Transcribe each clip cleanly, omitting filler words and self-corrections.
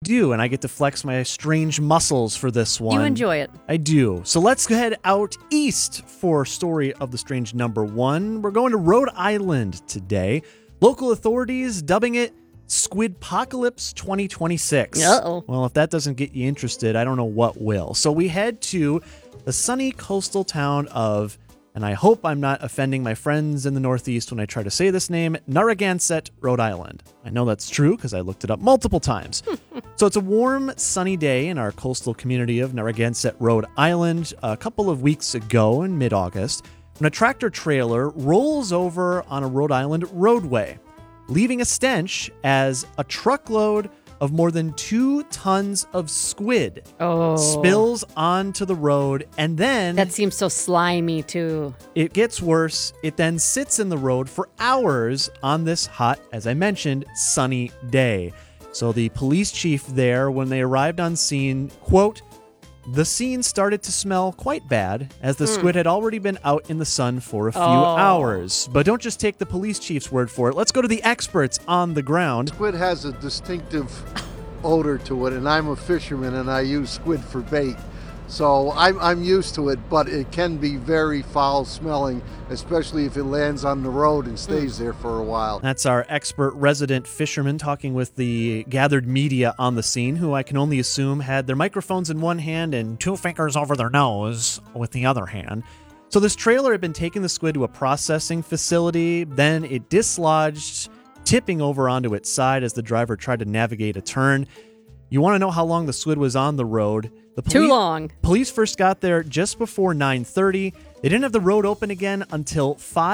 do, and I get to flex my strange muscles for this one. You enjoy it. I do. So let's head out east for story of the strange number 1. We're going to Rhode Island today. Local authorities dubbing it Squidpocalypse 2026. Uh-oh. Well, if that doesn't get you interested, I don't know what will. So we head to the sunny coastal town of, and I hope I'm not offending my friends in the Northeast when I try to say this name, Narragansett, Rhode Island. I know that's true because I looked it up multiple times. So it's a warm, sunny day in our coastal community of Narragansett, Rhode Island a couple of weeks ago in mid-August when a tractor trailer rolls over on a Rhode Island roadway, leaving a stench as a truckload of more than 2 tons of squid spills onto the road, and then... That seems so slimy, too. It gets worse. It then sits in the road for hours on this hot, as I mentioned, sunny day. So the police chief there, when they arrived on scene, quote, "The scene started to smell quite bad as the squid had already been out in the sun for a few hours." But don't just take the police chief's word for it. Let's go to the experts on the ground. Squid has a distinctive odor to it, and I'm a fisherman and I use squid for bait. So I'm used to it, but it can be very foul smelling, especially if it lands on the road and stays there for a while. That's our expert resident fisherman talking with the gathered media on the scene, who I can only assume had their microphones in one hand and 2 fingers over their nose with the other hand. So this trailer had been taking the squid to a processing facility, then it dislodged, tipping over onto its side as the driver tried to navigate a turn. You want to know how long the squid was on the road? Too long. Police first got there just before 9:30. They didn't have the road open again until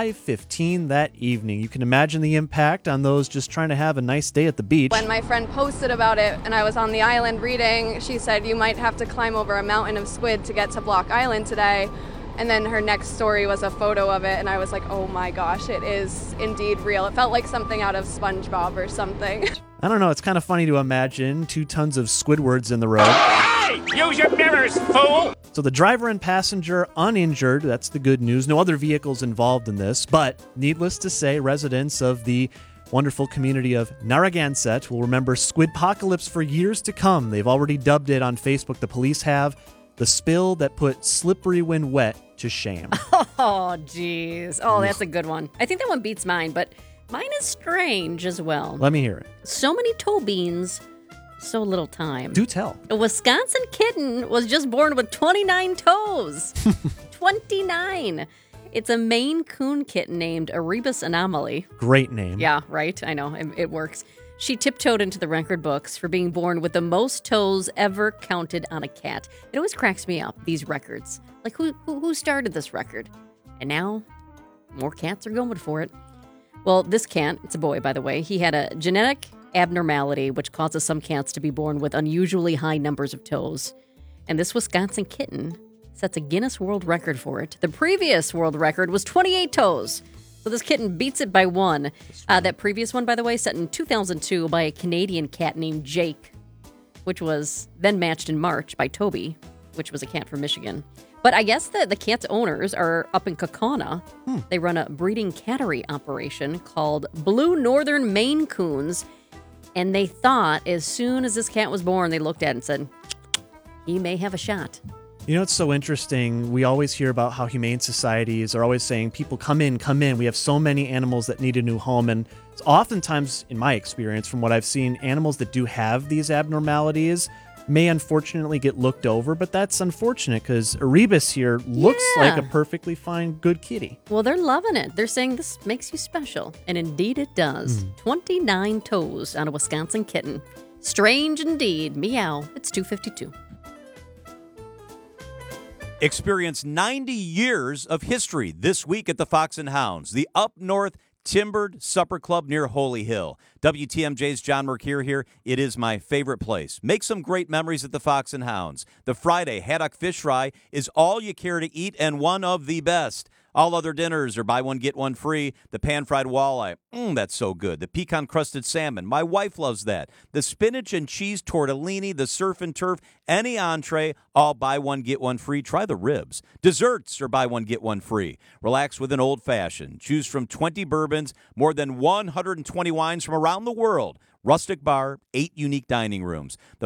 5:15 that evening. You can imagine the impact on those just trying to have a nice day at the beach. When my friend posted about it and I was on the island reading, she said you might have to climb over a mountain of squid to get to Block Island today. And then her next story was a photo of it, and I was like, oh my gosh, it is indeed real. It felt like something out of SpongeBob or something. I don't know, it's kind of funny to imagine 2 tons of Squidwards in the road. Hey! Use your mirrors, fool! So the driver and passenger uninjured, that's the good news. No other vehicles involved in this, but needless to say, residents of the wonderful community of Narragansett will remember Squidpocalypse for years to come. They've already dubbed it on Facebook, the police have, the spill that put Slippery When Wet to shame. Oh, jeez. Oh, that's a good one. I think that one beats mine, but mine is strange as well. Let me hear it. So many toe beans, so little time. Do tell. A Wisconsin kitten was just born with 29 toes. 29. It's a Maine Coon kitten named Erebus Anomaly. Great name. Yeah, right. I know. It works. She tiptoed into the record books for being born with the most toes ever counted on a cat. It always cracks me up, these records. Like, who started this record? And now, more cats are going for it. Well, this cat, it's a boy, by the way, he had a genetic abnormality which causes some cats to be born with unusually high numbers of toes. And this Wisconsin kitten sets a Guinness World Record for it. The previous world record was 28 toes. So this kitten beats it by 1. That previous one, by the way, set in 2002 by a Canadian cat named Jake, which was then matched in March by Toby, which was a cat from Michigan. But I guess the cat's owners are up in Kaukauna. They run a breeding cattery operation called Blue Northern Maine Coons. And they thought as soon as this cat was born, they looked at it and said, he may have a shot. You know, it's so interesting. We always hear about how humane societies are always saying, people come in. We have so many animals that need a new home. And it's oftentimes, in my experience, from what I've seen, animals that do have these abnormalities may unfortunately get looked over. But that's unfortunate because Erebus here looks like a perfectly fine, good kitty. Well, they're loving it. They're saying this makes you special. And indeed it does. 29 toes on a Wisconsin kitten. Strange indeed. Meow. It's 2:52. Experience 90 years of history this week at the Fox and Hounds, the Up North Timbered Supper Club near Holy Hill. WTMJ's John Mercure here. It is my favorite place. Make some great memories at the Fox and Hounds. The Friday haddock fish fry is all you care to eat and one of the best. All other dinners are buy one, get one free. The pan-fried walleye, that's so good. The pecan-crusted salmon, my wife loves that. The spinach and cheese tortellini, the surf and turf, any entree, all buy one, get one free. Try the ribs. Desserts are buy one, get one free. Relax with an old-fashioned. Choose from 20 bourbons, more than 120 wines from around the world. Rustic bar, 8 unique dining rooms. The